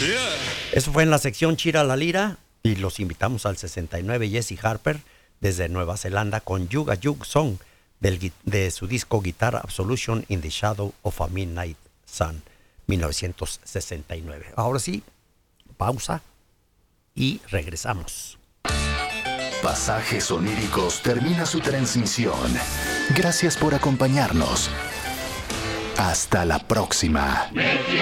Eso fue en la sección Chira la Lira y los invitamos al 69 Jesse Harper desde Nueva Zelanda con Yuga Yug Song de su disco Guitar Absolution in the Shadow of a Midnight Sun, 1969. Ahora sí, pausa y regresamos. Pasajes Oníricos termina su transmisión. Gracias por acompañarnos. Hasta la próxima.